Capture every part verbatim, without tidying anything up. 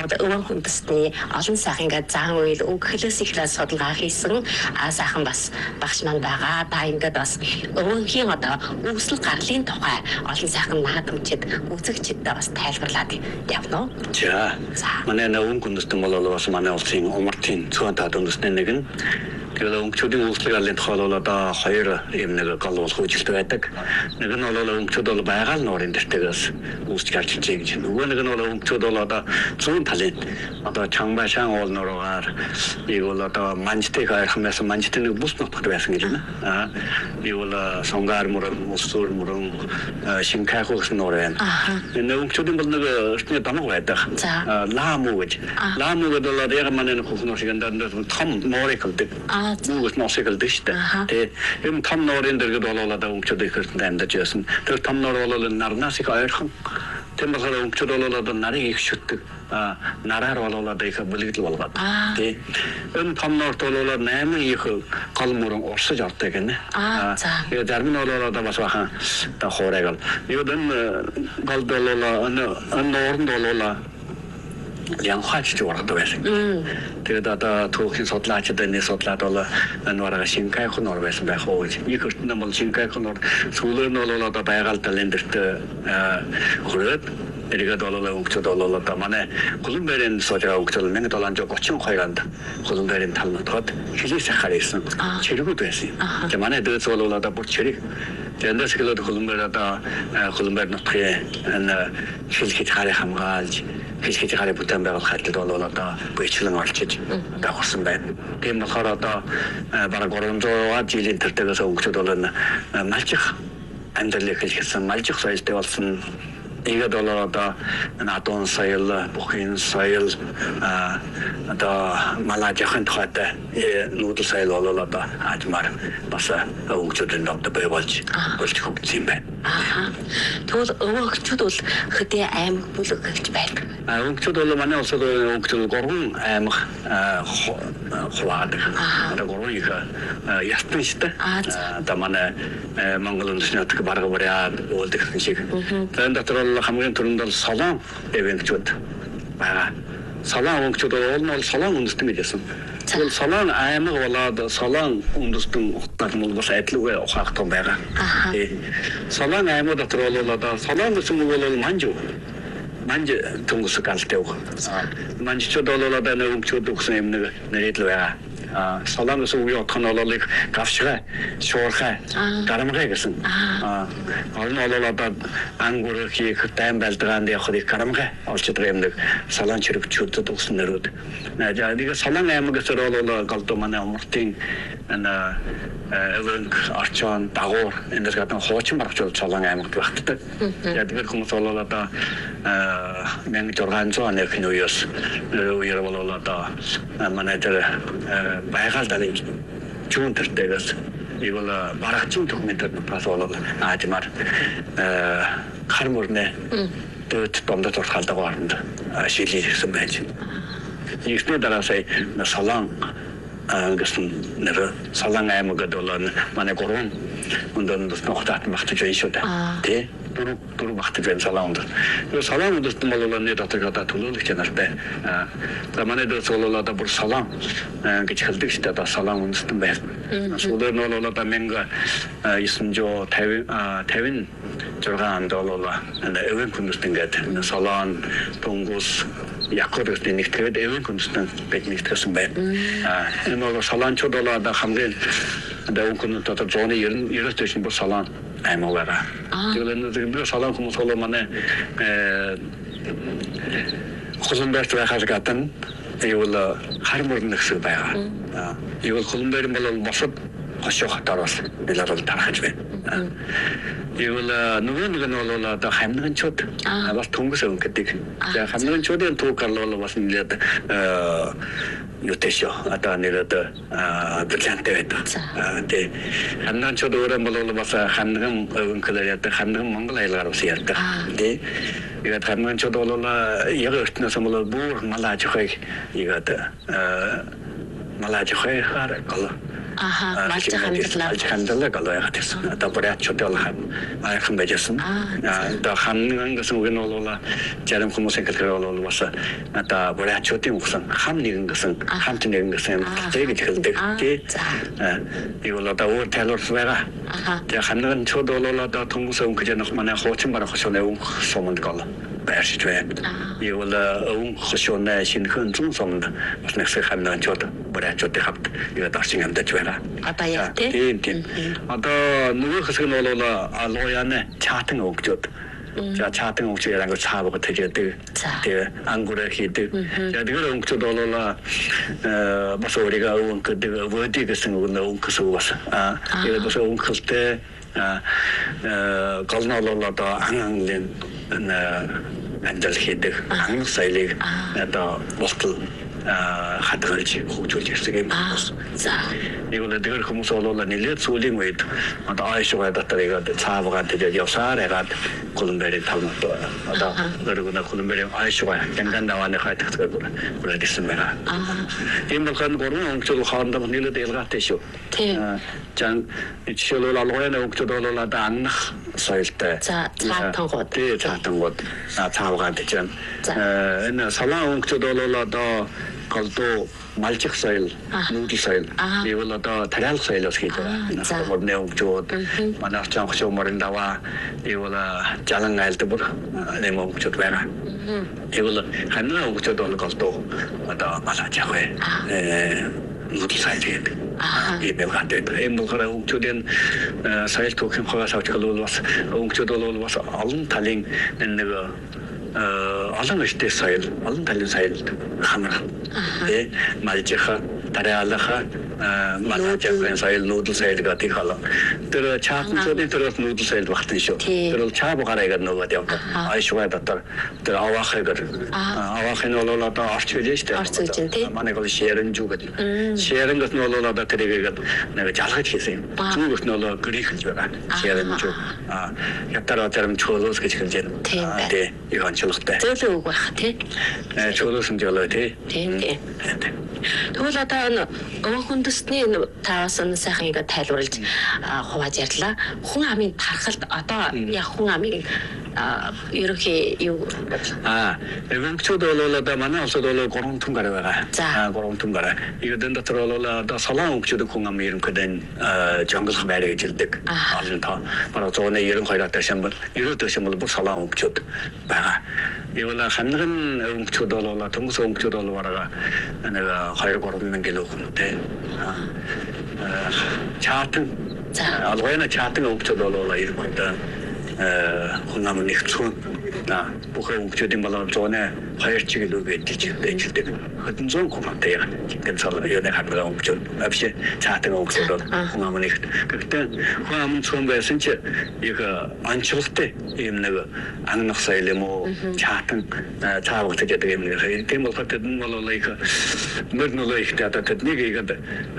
өвөн хүндэсний олон сайхан ингээд зан үйл өгөхлөөс ихлээр судалгаа хийсэн сайхан бас багш маань байгаа. Та ингээд бас өвөнхийн одоо үүсэл гарлын тухай олон сайхан наадамчид үзэгчдэд бас тайлбарлаад явна уу? За. Манай өвөн хүндэстэн бол бас манай улсын умартын цөөн таад үндэсний нэг нь. Тэгээд өнгөчүүдийн үүсэл гарлын тухай бол одоо хоёр юм нэг гол болох үжилт байдаг. Нэг нь бол өнгөчүүд бол байгаль нуурын дэвтэгээс үүсч гарч ижээ гэж. Нөгөө нэг нь бол өнгөчүүд бол одоо зүүн талын одоо Чангбайшаан уул нуруугаар ийг бол одоо Манжтыг хайрхан байсан Манжтын нэг бус нутагт байсан гэж байна. Аа ийг бол Сонгаар мөрөн, Мусуур мөрөн, Шинкайху гэсэн нуур байна. Энэ өнгөчүүдийн бол нэг эртний дамаг байдаг. Ламу гэж. Ламу гэдэг бол яг манай нэг хүмүүс шиг энэ том нуурыг хэлдэг. Нүгт носыг л дэжтэй. Тэгээ юм том нуурын дэргэд болоод өнгөчүүд их хэртэнд амьдарч байсан. Тэр том нуур бол нарнаас их ойрхон. Тийм болохоор өнгөчүүд болоод нарыг их шүтдэг. А нараар болоод их бүлэгдэл болгоод. Тий. Энэ том нуурт болоод найман их гол мөрөн урсаж ордог гэнэ. Аа. Тэгээ зарим нь болоод бас бахан та хуурайг. Юу энэ гол болоо энэ нууранд болоо 양화ч жуурдаг байсан. Тэгээд одоо түүхийн судлаачид энэ судлаад бол нуурага Шинкайху нуур байсан байх уу гэж. Нэг өртөнд бол Шинкайху нуур сүүлээр нь бол одоо байгаль талын дэрт хүрээд эргээд бол өнгөчд бол одоо манай Хуланбайрын суугаа өнгөчд 천доо тридцать two онд Хуланбайрын тал нутгад хилээс ахаар ирсэн. Чиргүүд байсан. Тэгээд манай дөөс бол одоо бүр чирэг. Тэндээс хэлээд Хуланбайр одоо Хуланбайр нутгийн энэ шилхэж харыг хамгаалж хэлхийд хараа бүтээн байгуулах хайлтад бол одоо бэчлэн олчиж давхарсан байна. Тийм болохоор одоо бараг гурван зуун жилийн тэртээс өнгөчд бол малжих амьдралыг хэлсэн, малжих соёлтой болсон. Тэгээд бол одоо надуун соёл, бүхин соёл одоо малажихын тухайтай нүүдэл соёл бол одоо ажмаар бас өнгөчдөнд одоо бий болж болж хөгжсөн юм байна. Аа. Тэгвэл өнгөчд бол хөдөө аймаг бүлэг гэж байдаг. А өнгөчд бол манай улсад өнгөчд гурван аймаг хуваадаг. Одоо гурван их ястан штэ. Одоо манай Монгол үндэсний нутаг бараг бариад уулдаг шиг. Тэгээд дотор хамгийн түрүүнд бол Солон өвөнгчүүд байгаа. Солон өвөнгчүүд бол Солон үндэстэн гэж хэлсэн. Тэгвэл Солон аймаг болоод Солон үндэстэн утгаар нь бас адилгүй ухаахтан байгаа. Тий. Солон аймаг дотор бол одоо Солон гэсэн үг бол Манжу. Манж түнгус галтай үг. Манжчууд бол одоо өвөнгчүүд өгсөн юм нэг нэрэдэл байгаа. А Солонгос үеийн утга нь бол их гавшгай, шуурхай, гарамгай гэсэн. А орон бол одоо ангур хийх тайм байлдагаанд явах их гарамгай олж байгаа юм нэг Солон чирэгчүүдэд өгсөн нэрүүд. Нэг Солон аймаг гэсэн бол голдуу манай умартын энэ өвөнг орчон дагуур энэ гадна хуучин баргчул Солон аймагт багтдаг. Ядгаар хүмүүс бол одоо 천육백 оны үеэс үеэр бол одоо манай дээр байгаль талын зүүн тэртээс ийг бол барагчин документад бас бол аажмаар хар мөрнө дэвт домдод уртгалдаг орнд шилжүүлсэн байж. Ихний дараа сая Солон гэсэн нэр Солон аймаг гэдэг бол манай гурван өндөнд нухтат багтаж байна шүү дээ. Тэ? Дөрөв дөрөв багтаж байна Солонд. Тэр Солон үндэстэн бол нэг дотор одоо төлөөлөх чанартай. За манай дэс бол одоо бүр Солон гэж хэлдэг шүү дээ. Одоо Солон үндэстэн байна. Сүүлээр нь бол одоо найман девяносто онд бол өвөн үндэстэн гэдэг Солон, Тунгус, Якут гэсэн нэгтгэхэд өвөн үндэстэн гэж нэгтгэсэн байна. Энэ бол Солончууд бол одоо хамгийн одоо өнгөнд одоо зооны ерөнхий төшин бүр Солон аймаг байгаа. Тэгвэл энэ Солон хүмүүс бол манай Хуланбайрт байхаас гадна юу хар мөрөн гэсэн байгаа. Юу Хуланбайр бол босод хошоо хатаар бас нэлээд тархаж байна. Юу нөгөө нэг нь бол одоо хамнагчууд бас Тунгус өвөн гэдэг. За хамнагчуудын түүхэл бол бас нэлээд юутэшо одоо нэлээд бриллиантай байдаг. Тэгээ хамнагчууд өөрөө бол бас хамнаган өвөн хэлээр ядаг хамнаган Монгол айлгаар бас ярьдаг. Тэ тэгээд хамнагчууд бол яг өртнөөс бол бүр малаажихыг яг малаажихыг хараа Аха, малж хандлаа. Малж хандлаа галаа ягаад гэсэн. Одоо бүрээд чөтөл хам аяхан байжсэн. Одоо хамнын гэсэн үг нь бол зарим хүмүүсийн хэлгээр бол бас одоо бүрээд чөтийн үгсэн хам нэгэн гэсэн хамт нэгэн гэсэн тэг гэж хэлдэг. Тий. И бол одоо өөр тайлбар байгаа. Тэгээ хамнын чөт бол одоо хүмүүс өнгөж нөх манай хуучин барах шонэ өнгө суманд гал. Бэршиж байна. И бол өнгө хошонэ шинхэн зүүн суманд бас нэг хамнын чөт бүрээд чөтийн хамт юу дашин амдаж байна. Одоо яг тийм тийм. Одоо нөгөө хэсэг нь бол алгояны чаатан өгчөөд. За чаатан өгчөө яг цаавга тэжээдэг. Тэгээ ангуур хийдэг. За тэр өгчөөд бол э бас өөрийгөө өнгөдөг вэди гэсэн үг нь өнгөс үг бас. Аа тэгээ бас өнгөлтэй а э голнол одоо англин андал хийдэг англи соёлыг одоо болтол хадгалж хөгжүүлж ирсэн юм байна. За. Нэг л тэр хүмүүс бол нэлээд сүүлийн үед одоо аашгаа дотор яг цаавгаа тэгээд явсаар ягаад Колумбиагийн тавнад одоо өөргөнө Колумбиагийн аашгаа гэндан давааны хайтгдаг бүрээд ирсэн байна. Тийм болохоор гурван өнгөцөл хоорондоо нэлээд ялгаатай шүү. Тийм. Жан жишээлбэл алгояны өнгөцөл бол одоо анх соёлтой. За, цаатангууд. Тийм, цаатангууд цаавгаа гэж байна. Энэ салаан өнгөцөл бол одоо голдуу малжих соёл, нүүдэл соёл. Би бол одоо тариалах соёлоос хийж байгаа. Модны өнгөчүүд, манай орчин хөшөө морин даваа, би бол жалан айлд бүр нэм өнгөчүүд байна. Би бол ханаа өнгөчүүд бол голдуу одоо малаж явах бай. Э нүүдэл соёл гэдэг. Би бэлгаатай. Эм болохоор өнгөчүүдийн соёл түүхийн хагас авч бол бас өнгөчүүд бол бас олон талын нэг олон ихтэй соёл, олон талын соёлд хамрах. Тэ малжиха, тариалаха, малажихын соёл, нүүдэл соёл гэдэг халаа. Тэр чаатнуудын төрөс нүүдэл соёл багтан шүү. Тэр бол чааб гараагаар нөгөөд явдаг. Аашгаа дотор тэр аваахыг аваахын бол одоо орч гэж штэ. Орч гэж тий. Манай гол шэрэн жүү гэдэг. Шэрэн гэдэг нь бол одоо тэрийг нэг жалгаж хийсэн юм. Зүгт нь бол грих гэж байгаа. Шэрэн жүү. А ятараа зарим чөлөөс гэж хэлж байна. Тий. Юу анчлахтай. Зөөлөө үг байх тий. Э чөлөөс нь жолоо тий. Тийм тийм. Тэгвэл одоо өвөн хүндэсний таваас нь сайхан ингээ тайлбарлаж хувааж ярьлаа. Хүн амын тархалт одоо яг хүн амын ерөнхий юу а өвөнгчүүд бол одоо манай улсад бол гурван түн гараа байгаа. А гурван түн гараа. Игдэн дотор бол одоо солон өвчүүд хүн ам ерөнхийдөө жонглох байраа гэж хэлдэг. Олон тоо бараг зүүн ерөн хоёроо ташин бол ерөөдөө шин бол бүр солон өвчүүд байгаа. Ивэл хамнагын өвчүүд бол төмс өвчүүд бол бараг нэг хоёр гурван мянган хүнтэй. Чаатан алгойна чаатан өвчүүд бол ерөнхийдөө хүн амын нэгцүүн бүхэн өвчүүдийн болоо зооны хоёр чиглэл гэж хэлдэг. Хэдэн зуун хүнтэй яг тийм сар яны хамраа өвчүүд авши цаатан өвчүүд хүн амын нэгт. Гэхдээ хүн амын цуун байсан чи яг анчлагтай юм нэг ангнах соёл юм уу чаатан цаавал гэдэг юм нэг. Тийм болохоор тэд нь бол их мөр нөлөө ихтэй одоо тэднийг игээд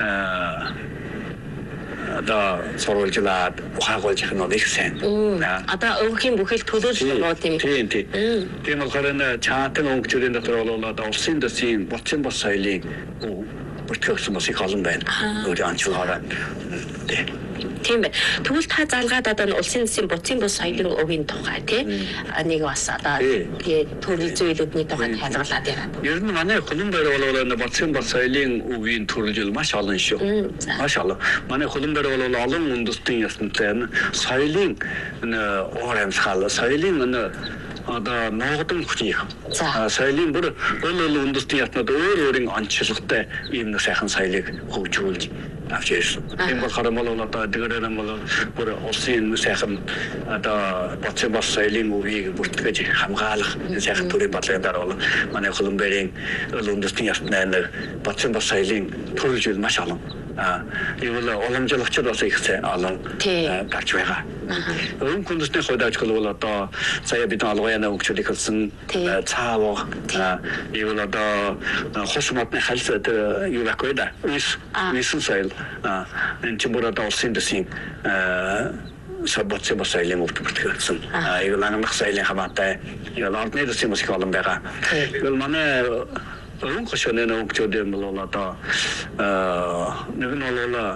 одоо сурвалжлаад ухаагуулж их нь их сайн. Одоо өвгийн бүхэл төлөөлөл нуу тийм. Тийм тийм. Тийм болохоор энэ чаатан өнгөчүүдийн дотор бол одоо улсын дэсийн боцын бос соёлын бүртгэгдсэн бас их олон байна. Өөр анчлагаараа. Тийм бай. Тэгвэл та залгаад одоо улсын дэсийн боцын бос соёлын өвгийн тухай тий нэг бас одоо тий төрөл зүйлүүдний тухай тайлбарлаад байна. Ер нь манай Колумбиар бол энэ боцын бос соёлын өвгийн төрөл маш олон шүү. Маш олон. Манай Колумбиар бол олон үндэстэн ясантай соёлын уур амьсгал, соёлын одоо ногдон хүчнийх. Соёлын бүр бол үндэстэн ятнууд өөр өөрийн онцлогтой ийм нэг сайхан соёлыг хөгжүүлж авч ирсэн. Тийм болохоор бол одоо дээрээ бол бүр улсын сайхан одоо боцын бос соёлын өвийг бүртгэж хамгаалах сайхан төрийн бодлогын дараа бол манай Колумбиагийн үндэстэн ятнаа нэг боцын бос соёлын төрөлжил маш олон. А ивэл уламжлагчид бас их олон гарч байгаа. Өвөн хүндэсний хувьд ажил бол одоо сая бид алгаяна өнгөчүүдийг хэлсэн цаавга ивэл одоо хос модны халс юу байхгүй да. Вис вис соёл энэ чимбэр одоо улсын дэсийн саббоцын бос соёлын өвд бүртгэгдсэн. Ивэл ангах соёлын хамаатай ивэл орны дэсийн бас их олон байгаа. Ивэл манай өвөн хошоны өвчүүд юм бол одоо нэг нь бол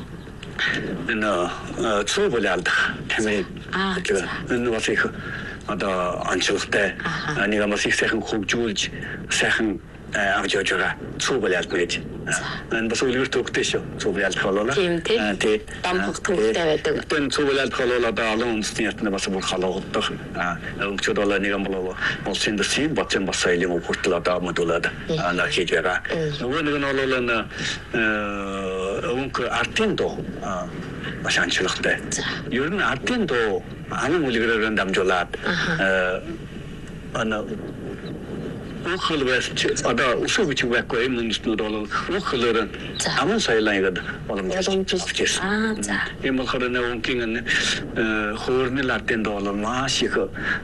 энэ цуубалд тэмээ энэ бас их одоо анчилгатай нэг амс их сайхан хөгжүүлж сайхан авч явж байгаа цуубалд байж энэ бас үлгэр төгтэй шүү цуубалд болоо тийм тийм дам хөгтөлтэй байдаг энэ цуубалд болоо одоо олон үндэсний ятна бас бүр халаагдаг өвчүүд бол нэг юм болоо болсон дэсийн бацэн бас айлын хүртэл одоо модулаад ана хийж байгаа нөгөө нэг нь бол энэ өвөнк артын доо маш анчилгатай ер нь артын доо анын үлгэрээр дамжуулаад ана ухэл вэст одоо усууч байхгүй юм нүнснүүд бол ухэлээр аман сайлайгад боломжтой аа за юм болохоор нэг хөөрнөл артын доо бол маш их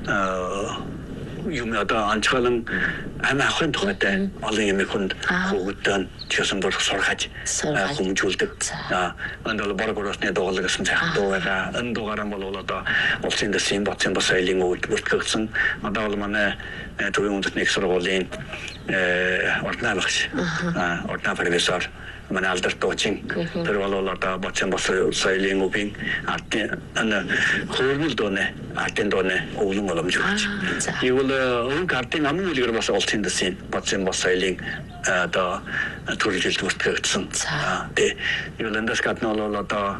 юм одоо анчгалан ама ахын тухайтай олон юм хүнд хөгдөн чисэн дор сургаж хүмүүжүүлдэг. Аа андал боргоросны дуулагсан сайхан дуугаа энэ дуугараа бол одоо улсын дэсийн бацэн бас айлын өвд бүртгэгдсэн. Одоо бол манай төрийн үндэсний сургуулийн орднаа багш. Аа орднаа профессор манай алдар туучин тэр бол одоо бацэн бас айлын өвийн артын ана хөөрмөл дууны артын дууны өвлөн боломжтой. Ийвэл өвн картын амын үлгэр бас улсын дэсийн бацэн бас айлын одоо төрөлжилт бүртгэгдсэн. Тэ юуландас гадна бол одоо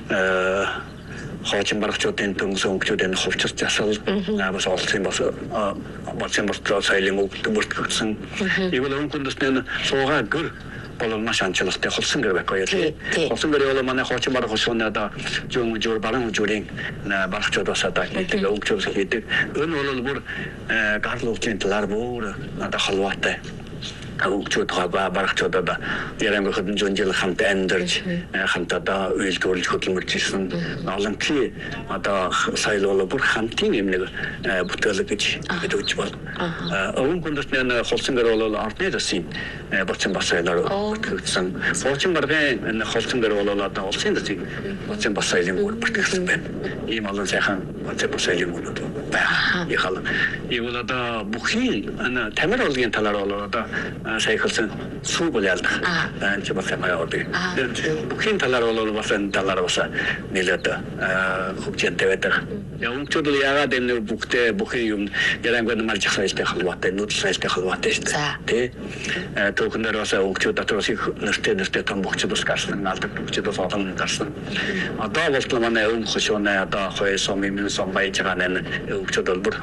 хоочин барагчдын дүнс өнгөчүүдийн хувьчилж засал бас олсон бас бацэн бас айлын өвд бүртгэгдсэн. Ийвэл өвн хүндэсний суугаа гэр бол маш анчилгатай холсон гэр байхгүй яа. Холсон гэр бол манай хоочин бараг хосооны одоо жон жор баран журийн барагчд бас одоо хийдэг өвчөөс хийдэг. Энэ бол бүр гарлуугийн талаар бүр одоо халуутай өвчүүд байгаа барагчд одоо ярангой хөдөн жонжил хамт амьдарч хамт одоо үйлдвэрлэж хөдөлмөрч ирсэн. Олон тий одоо соёл бол бүр хамтын юм нэг бүтээлэг гэж мэдэж байна. Өвөн хүндэсний холсон гэр бол ордны дэсийн бацэн бас соёлоор бүртгэгдсэн. Хуучин баргын энэ холсон гэр бол одоо улсын дэсийн бацэн бас соёлын бүртгэгдсэн байна. Ийм олон сайхан бацэн бас соёлын бүлүүд байна. Яхал. Ийвэл одоо бүхий энэ тамир олгийн талаар бол одоо сайхалсан сүүбэл ялдах. Энд ч бас ямар байдаг. Бүхий талаар бол бас энэ талаар бас нэлээд хөгжинтэй байдаг. Өвчүүд л яагаад энэ бүхтэй бүхий юм ярангой марж хайлтай халбаатай нүүдэл хайлтай халбаатай шүү дээ. Тэ түүхнэр бас өвчүүд дотор их нэртэй нэртэй том бүхчд бас гарсан алдаг бүхчд бас олон гарсан. Одоо бол манай өвн хошооны одоо хоёр сум юм сум байж байгаа нэ өвчүүд бол бүр